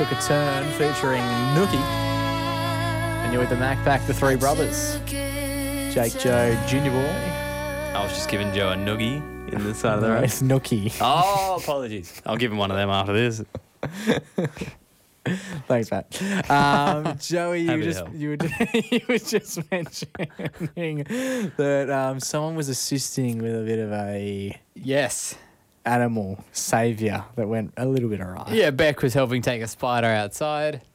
Took a Turn featuring Nookie. And you're with the Mac Pack, the three brothers. Jake, Joe, Junior Boy. I was just giving Joe a noogie in the side of the road. It's Nookie. Oh, apologies. I'll give him one of them after this. Thanks, Matt. Joey, you were just mentioning that someone was assisting with a bit of a animal saviour that went a little bit awry. Yeah, Beck was helping take a spider outside.